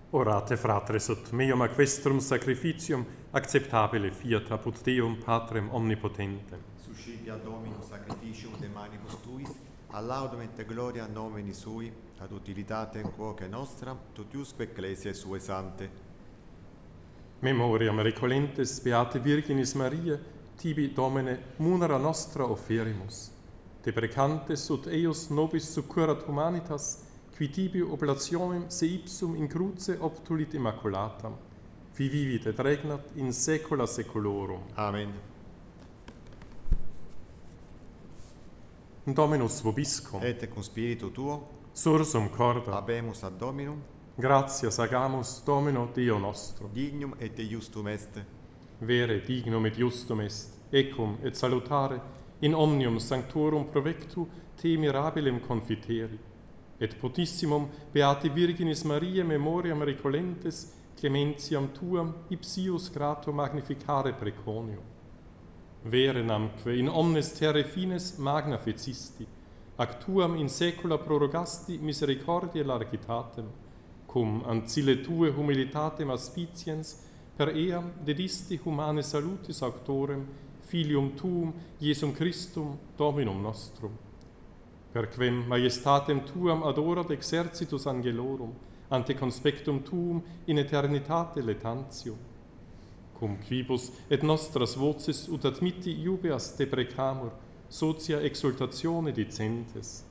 Orate fratres ut meum ac vestrum sacrificium acceptabile fiat apud Deum Patrem omnipotentem. Suscipia Dominum sacrificium de manibus tuis, a laudum et gloria nomini sui, ad utilitatem quoque nostram, totiusque ecclesiae sue sante. Memoriam recolentes beate Virginis Maria, tibi Domine munera nostra offerimus. Deprecantes ut eius nobis succurat humanitas, qui tibi oblationem se ipsum in cruce obtulit immaculatam, vi vivit et regnat in saecula saeculorum. Amen. Dominus vobiscum, Et cum spiritu tuo, sursum corda, habemus ad Dominum, gratias agamus Domino Deo nostro. dignum et justum est. Vere dignum et justum est, ecum et salutare, in omnium sanctorum provectu te mirabilem confiteri, et potissimum beati Virginis Mariae memoriam recolentes clementiam tuam ipsius grato magnificare preconio. Vere namque in omnes terrae fines magna fecisti, ac tuam in saecula prorogasti misericordiae largitatem, cum ancille tue humilitatem aspiciens per eam dedisti humane salutis auctorem, filium tuum, Iesum Christum, Dominum nostrum. Per quem majestatem tuam adorat exercitus angelorum, ante conspectum tuum in eternitate letantium. Cum quibus et nostras voces ut admitti iubeas deprecamur, socia exultatione dicentes.